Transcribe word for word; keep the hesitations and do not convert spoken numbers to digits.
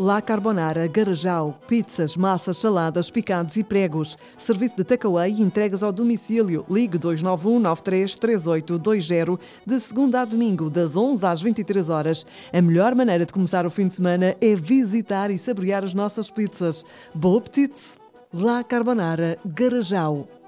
La Carbonara, Garajau, pizzas, massas, saladas, picados e pregos. Serviço de takeaway e entregas ao domicílio. Ligue dois nove um, nove três três oito dois zero de segunda a domingo, das onze às vinte e três horas. A melhor maneira de começar o fim de semana é visitar e saborear as nossas pizzas. Bom apetite! La Carbonara, Garajau.